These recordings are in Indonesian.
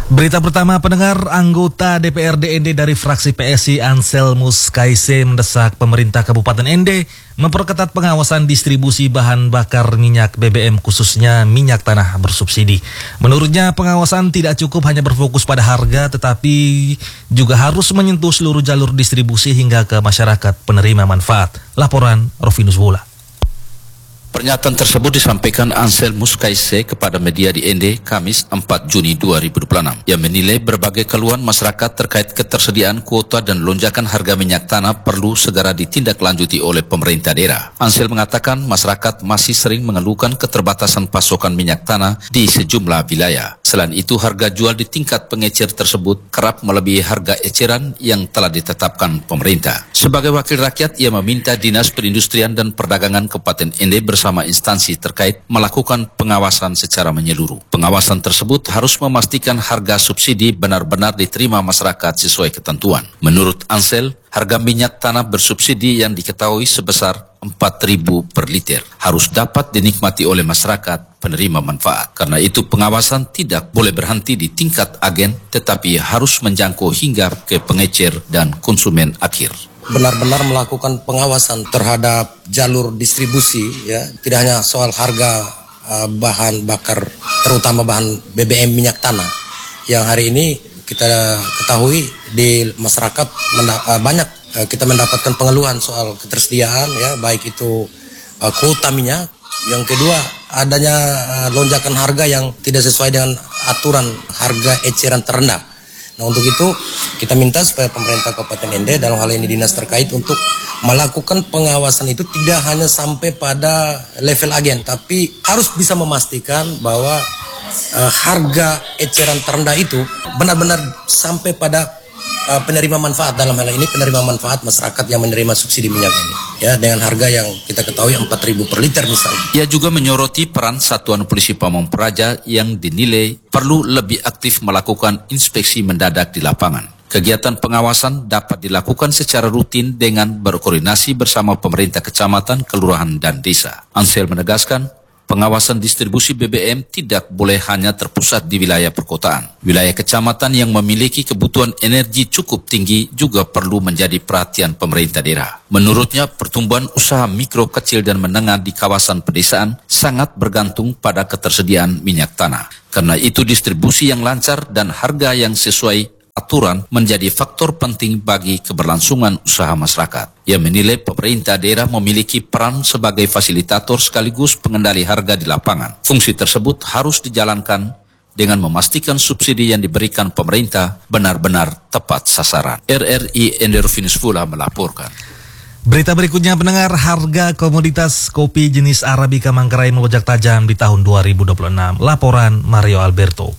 Berita pertama, pendengar, anggota DPRD ND dari fraksi PSI Anselmus Kaise mendesak pemerintah Kabupaten ND memperketat pengawasan distribusi bahan bakar minyak BBM khususnya minyak tanah bersubsidi. Menurutnya pengawasan tidak cukup hanya berfokus pada harga tetapi juga harus menyentuh seluruh jalur distribusi hingga ke masyarakat penerima manfaat. Laporan Rovinus Wola. Pernyataan tersebut disampaikan Anselmus Kaise kepada media di ND Kamis 4 Juni 2026 yang menilai berbagai keluhan masyarakat terkait ketersediaan kuota dan lonjakan harga minyak tanah perlu segera ditindaklanjuti oleh pemerintah daerah. Ansel mengatakan masyarakat masih sering mengeluhkan keterbatasan pasokan minyak tanah di sejumlah wilayah. Selain itu, harga jual di tingkat pengecer tersebut kerap melebihi harga eceran yang telah ditetapkan pemerintah. Sebagai wakil rakyat, ia meminta Dinas Perindustrian dan Perdagangan Kabupaten ND bersama instansi terkait melakukan pengawasan secara menyeluruh. Pengawasan tersebut harus memastikan harga subsidi benar-benar diterima masyarakat sesuai ketentuan. Menurut Ansel, harga minyak tanah bersubsidi yang diketahui sebesar 4.000 per liter harus dapat dinikmati oleh masyarakat penerima manfaat. Karena itu pengawasan tidak boleh berhenti di tingkat agen tetapi harus menjangkau hingga ke pengecer dan konsumen akhir. Benar-benar melakukan pengawasan terhadap jalur distribusi, ya, tidak hanya soal harga bahan bakar, terutama bahan BBM minyak tanah yang hari ini kita ketahui di masyarakat banyak kita mendapatkan pengeluhan soal ketersediaan, ya, baik itu kuota minyak. Yang kedua, adanya lonjakan harga yang tidak sesuai dengan aturan harga eceran terendah. Nah, untuk itu kita minta supaya pemerintah Kabupaten ND dalam hal ini dinas terkait untuk melakukan pengawasan itu tidak hanya sampai pada level agen, tapi harus bisa memastikan bahwa harga eceran terendah itu benar-benar sampai pada penerima manfaat, dalam hal ini penerima manfaat masyarakat yang menerima subsidi minyak ini, ya, dengan harga yang kita ketahui 4.000 per liter misalnya. Ia juga menyoroti peran Satuan Polisi Pamong Praja yang dinilai perlu lebih aktif melakukan inspeksi mendadak di lapangan. Kegiatan pengawasan dapat dilakukan secara rutin dengan berkoordinasi bersama pemerintah kecamatan, kelurahan, dan desa. Ansel menegaskan, pengawasan distribusi BBM tidak boleh hanya terpusat di wilayah perkotaan. Wilayah kecamatan yang memiliki kebutuhan energi cukup tinggi juga perlu menjadi perhatian pemerintah daerah. Menurutnya, pertumbuhan usaha mikro, kecil, dan menengah di kawasan pedesaan sangat bergantung pada ketersediaan minyak tanah. Karena itu, distribusi yang lancar dan harga yang sesuai aturan menjadi faktor penting bagi keberlangsungan usaha masyarakat. Ia menilai pemerintah daerah memiliki peran sebagai fasilitator sekaligus pengendali harga di lapangan. Fungsi tersebut harus dijalankan dengan memastikan subsidi yang diberikan pemerintah benar-benar tepat sasaran. RRI Rovinus Wola melaporkan. Berita berikutnya, pendengar, harga komoditas kopi jenis Arabica Manggarai melonjak tajam di tahun 2026. Laporan Mario Alberto.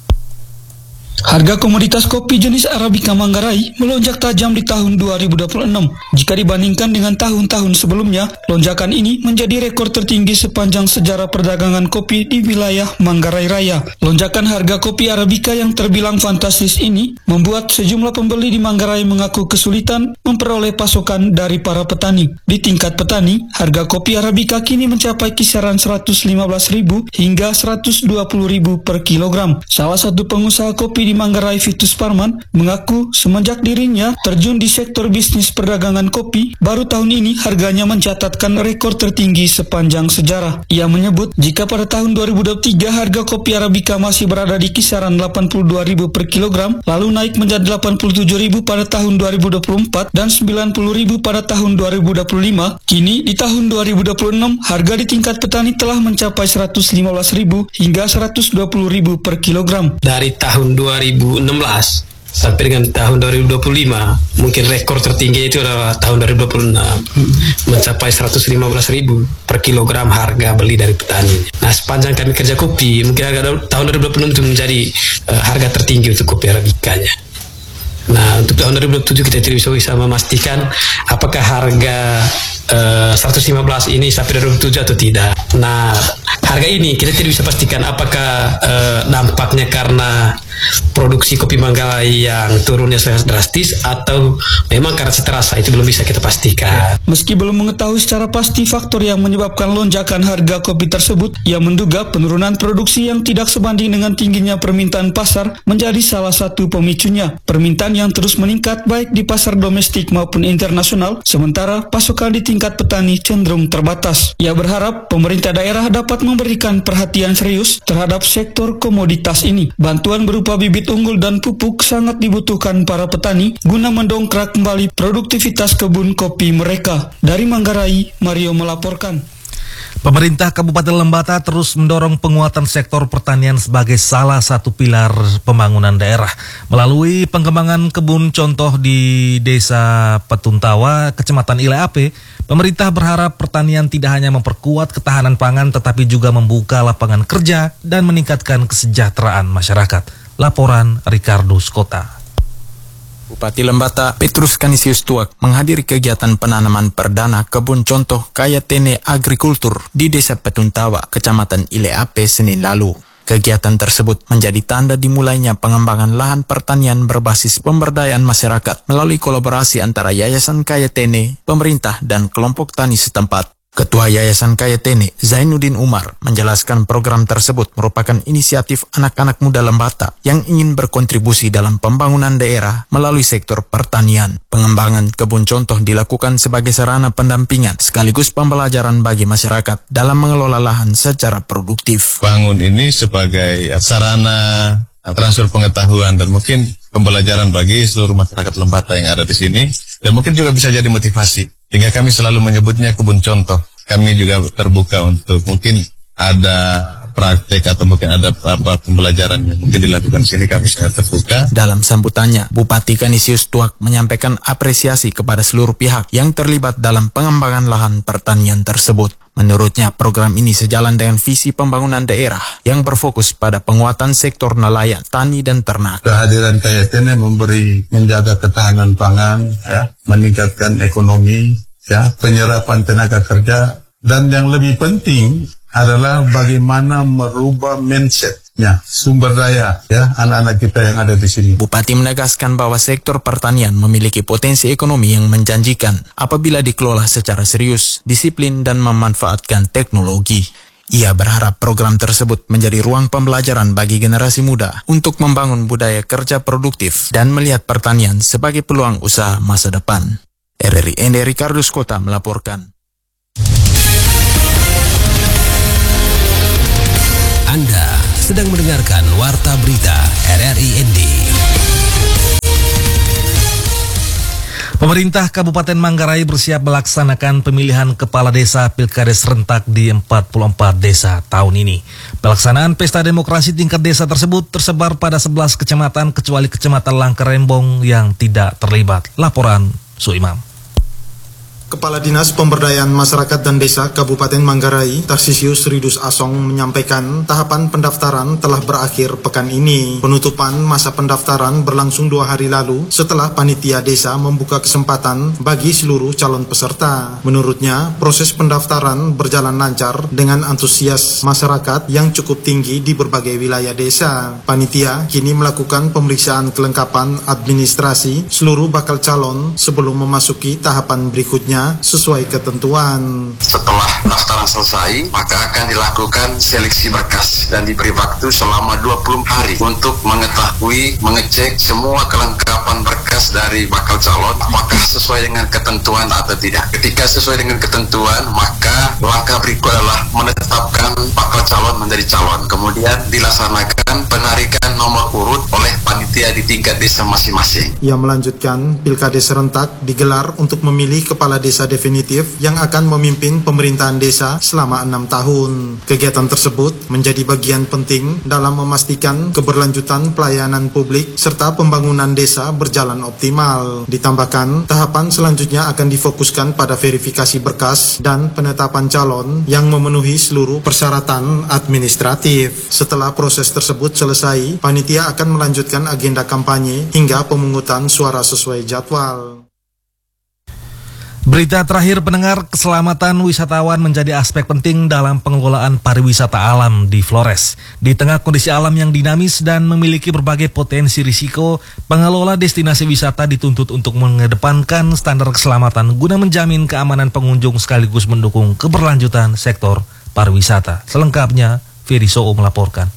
Harga komoditas kopi jenis Arabica Manggarai melonjak tajam di tahun 2026. Jika dibandingkan dengan tahun-tahun sebelumnya, lonjakan ini menjadi rekor tertinggi sepanjang sejarah perdagangan kopi di wilayah Manggarai Raya. Lonjakan harga kopi Arabica yang terbilang fantastis ini membuat sejumlah pembeli di Manggarai mengaku kesulitan memperoleh pasokan dari para petani. Di tingkat petani, harga kopi Arabica kini mencapai kisaran 115.000 hingga 120.000 per kilogram. Salah satu pengusaha kopi di Manggarai, Vitus Parman, mengaku semenjak dirinya terjun di sektor bisnis perdagangan kopi, baru tahun ini harganya mencatatkan rekor tertinggi sepanjang sejarah. Ia menyebut jika pada tahun 2023 harga kopi Arabica masih berada di kisaran 82.000 per kilogram, lalu naik menjadi 87.000 pada tahun 2024 dan 90.000 pada tahun 2025, kini di tahun 2026 harga di tingkat petani telah mencapai 115.000 hingga 120.000 per kilogram. Dari tahun 2016 sampai dengan tahun 2025, mungkin rekor tertinggi itu adalah tahun 2026 mencapai 115.000 per kilogram harga beli dari petani. Nah, sepanjang kami kerja kopi, mungkin tahun 2026 itu menjadi harga tertinggi untuk kopi Arabicanya. Nah, untuk tahun 2027 kita tidak bisa memastikan apakah harga 115 ini sampai 2007 atau tidak. Nah, harga ini kita tidak bisa pastikan apakah dampaknya karena produksi kopi Manggarai yang turunnya sangat drastis atau memang karena terasa, itu belum bisa kita pastikan. Meski belum mengetahui secara pasti faktor yang menyebabkan lonjakan harga kopi tersebut, ia menduga penurunan produksi yang tidak sebanding dengan tingginya permintaan pasar menjadi salah satu pemicunya. Permintaan yang terus meningkat baik di pasar domestik maupun internasional, sementara pasokan di tingkat petani cenderung terbatas. Ia berharap pemerintah daerah dapat memberikan perhatian serius terhadap sektor komoditas ini. Bantuan berupa bibit unggul dan pupuk sangat dibutuhkan para petani guna mendongkrak kembali produktivitas kebun kopi mereka. Dari Manggarai, Mario melaporkan. Pemerintah Kabupaten Lembata terus mendorong penguatan sektor pertanian sebagai salah satu pilar pembangunan daerah. Melalui pengembangan kebun contoh di Desa Petuntawa, Kecamatan Ile Ape, pemerintah berharap pertanian tidak hanya memperkuat ketahanan pangan tetapi juga membuka lapangan kerja dan meningkatkan kesejahteraan masyarakat. Laporan Ricardo Skota. Bupati Lembata Petrus Canisius Tuak menghadiri kegiatan penanaman perdana kebun contoh Kayatene Agrikultur di Desa Petuntawa, Kecamatan Ile Ape, Senin lalu. Kegiatan tersebut menjadi tanda dimulainya pengembangan lahan pertanian berbasis pemberdayaan masyarakat melalui kolaborasi antara Yayasan Kayatene, pemerintah, dan kelompok tani setempat. Ketua Yayasan Kayatene, Zainuddin Umar, menjelaskan program tersebut merupakan inisiatif anak-anak muda Lembata yang ingin berkontribusi dalam pembangunan daerah melalui sektor pertanian. Pengembangan kebun contoh dilakukan sebagai sarana pendampingan sekaligus pembelajaran bagi masyarakat dalam mengelola lahan secara produktif. Bangun ini sebagai sarana transfer pengetahuan dan mungkin pembelajaran bagi seluruh masyarakat Lembata yang ada di sini, dan mungkin juga bisa jadi motivasi. Hingga kami selalu menyebutnya kebun contoh. Kami juga terbuka untuk mungkin ada praktek atau mungkin ada pembelajaran yang mungkin dilakukan di sini, kami sangat terbuka. Dalam sambutannya, Bupati Canisius Tuak menyampaikan apresiasi kepada seluruh pihak yang terlibat dalam pengembangan lahan pertanian tersebut. Menurutnya, program ini sejalan dengan visi pembangunan daerah yang berfokus pada penguatan sektor nelayan, tani, dan ternak. Kehadiran Kayatene menjaga ketahanan pangan, meningkatkan ekonomi, penyerapan tenaga kerja, dan yang lebih penting adalah bagaimana merubah mindsetnya, sumber daya anak-anak kita yang ada di sini. Bupati menegaskan bahwa sektor pertanian memiliki potensi ekonomi yang menjanjikan apabila dikelola secara serius, disiplin, dan memanfaatkan teknologi. Ia berharap program tersebut menjadi ruang pembelajaran bagi generasi muda untuk membangun budaya kerja produktif dan melihat pertanian sebagai peluang usaha masa depan. RRI Ende Ricardo Skota melaporkan. Anda sedang mendengarkan Warta Berita RRI ND. Pemerintah Kabupaten Manggarai bersiap melaksanakan pemilihan kepala desa Pilkades serentak di 44 desa tahun ini. Pelaksanaan pesta demokrasi tingkat desa tersebut tersebar pada 11 kecamatan kecuali Kecamatan Langkarembong yang tidak terlibat. Laporan Suimam. Kepala Dinas Pemberdayaan Masyarakat dan Desa Kabupaten Manggarai, Tarsisius Ridus Asong, menyampaikan tahapan pendaftaran telah berakhir pekan ini. Penutupan masa pendaftaran berlangsung 2 hari lalu setelah panitia desa membuka kesempatan bagi seluruh calon peserta. Menurutnya, proses pendaftaran berjalan lancar dengan antusias masyarakat yang cukup tinggi di berbagai wilayah desa. Panitia kini melakukan pemeriksaan kelengkapan administrasi seluruh bakal calon sebelum memasuki tahapan berikutnya sesuai ketentuan. Setelah pendaftaran selesai, maka akan dilakukan seleksi berkas dan diberi waktu selama 20 hari untuk mengecek semua kelengkapan berkas dari bakal calon apakah sesuai dengan ketentuan atau tidak. Ketika sesuai dengan ketentuan, maka langkah berikut adalah menetapkan bakal calon menjadi calon. Kemudian dilaksanakan penarikan nomor urut oleh panitia di tingkat desa masing-masing. Ia melanjutkan, Pilkades serentak digelar untuk memilih kepala desa definitif yang akan memimpin pemerintahan desa selama 6 tahun. Kegiatan tersebut menjadi bagian penting dalam memastikan keberlanjutan pelayanan publik serta pembangunan desa berjalan optimal. Ditambahkan, tahapan selanjutnya akan difokuskan pada verifikasi berkas dan penetapan calon yang memenuhi seluruh persyaratan administratif. Setelah proses tersebut selesai, panitia akan melanjutkan agenda kampanye hingga pemungutan suara sesuai jadwal. Berita terakhir pendengar, keselamatan wisatawan menjadi aspek penting dalam pengelolaan pariwisata alam di Flores. Di tengah kondisi alam yang dinamis dan memiliki berbagai potensi risiko, pengelola destinasi wisata dituntut untuk mengedepankan standar keselamatan guna menjamin keamanan pengunjung sekaligus mendukung keberlanjutan sektor pariwisata. Selengkapnya, Ferry Soo melaporkan.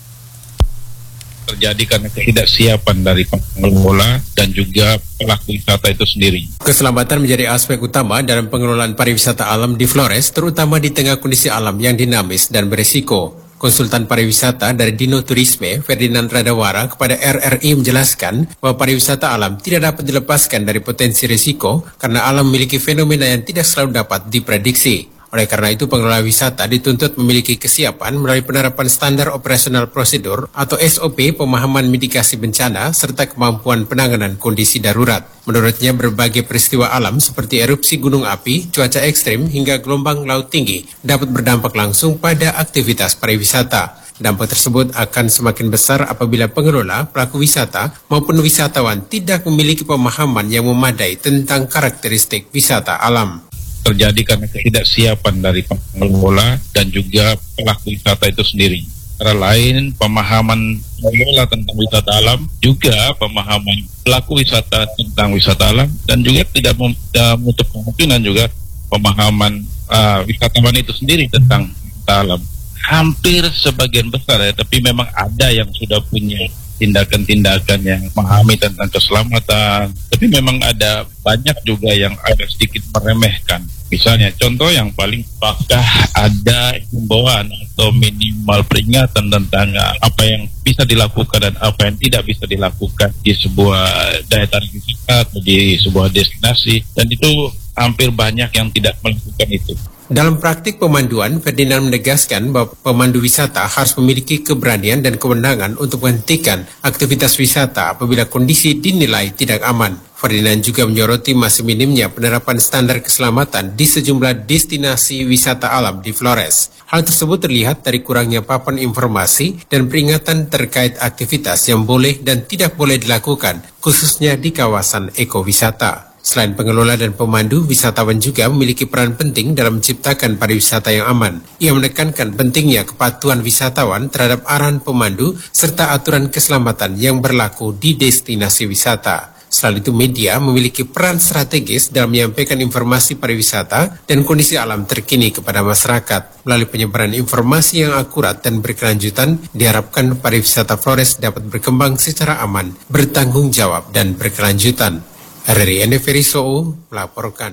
Terjadi karena ketidaksiapan dari pengelola dan juga pelaku wisata itu sendiri. Keselamatan menjadi aspek utama dalam pengelolaan pariwisata alam di Flores, terutama di tengah kondisi alam yang dinamis dan beresiko. Konsultan pariwisata dari Dino Turisme, Ferdinand Radawara, kepada RRI menjelaskan bahwa pariwisata alam tidak dapat dilepaskan dari potensi risiko karena alam memiliki fenomena yang tidak selalu dapat diprediksi. Oleh karena itu, pengelola wisata dituntut memiliki kesiapan melalui penerapan standar operasional prosedur atau SOP, pemahaman mitigasi bencana, serta kemampuan penanganan kondisi darurat. Menurutnya, berbagai peristiwa alam seperti erupsi gunung api, cuaca ekstrim, hingga gelombang laut tinggi dapat berdampak langsung pada aktivitas pariwisata. Dampak tersebut akan semakin besar apabila pengelola, pelaku wisata, maupun wisatawan tidak memiliki pemahaman yang memadai tentang karakteristik wisata alam. Terjadi karena ketidaksiapan dari pengelola dan juga pelaku wisata itu sendiri. Antara lain, pemahaman pengelola tentang wisata alam, juga pemahaman pelaku wisata tentang wisata alam, dan juga tidak menutup kemungkinan juga pemahaman wisatawan itu sendiri tentang wisata alam. Hampir sebagian besar ya, tapi memang ada yang sudah punya tindakan-tindakan yang memahami tentang keselamatan, tapi memang ada banyak juga yang agak sedikit meremehkan. Misalnya, contoh yang paling apakah ada himbauan atau minimal peringatan tentang apa yang bisa dilakukan dan apa yang tidak bisa dilakukan di sebuah daya tarik wisata atau di sebuah destinasi, dan itu hampir banyak yang tidak melakukan itu. Dalam praktik pemanduan, Ferdinand menegaskan bahwa pemandu wisata harus memiliki keberanian dan kewenangan untuk menghentikan aktivitas wisata apabila kondisi dinilai tidak aman. Ferdinand juga menyoroti masih minimnya penerapan standar keselamatan di sejumlah destinasi wisata alam di Flores. Hal tersebut terlihat dari kurangnya papan informasi dan peringatan terkait aktivitas yang boleh dan tidak boleh dilakukan, khususnya di kawasan ekowisata. Selain pengelola dan pemandu, wisatawan juga memiliki peran penting dalam menciptakan pariwisata yang aman. Ia menekankan pentingnya kepatuhan wisatawan terhadap arahan pemandu serta aturan keselamatan yang berlaku di destinasi wisata. Selain itu, media memiliki peran strategis dalam menyampaikan informasi pariwisata dan kondisi alam terkini kepada masyarakat. Melalui penyebaran informasi yang akurat dan berkelanjutan, diharapkan pariwisata Flores dapat berkembang secara aman, bertanggung jawab, dan berkelanjutan. RRI Ferry Soo melaporkan.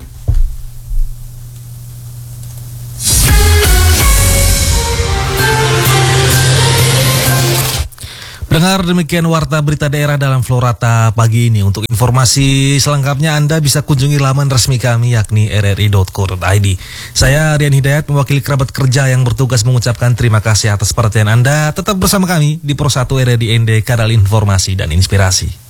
Dengar demikian warta berita daerah dalam Florata pagi ini. Untuk informasi selengkapnya Anda bisa kunjungi laman resmi kami yakni rri.co.id. Saya Rian Hidayat mewakili kerabat kerja yang bertugas mengucapkan terima kasih atas perhatian Anda. Tetap bersama kami di Pro 1 RRI ND, Kanal Informasi dan Inspirasi.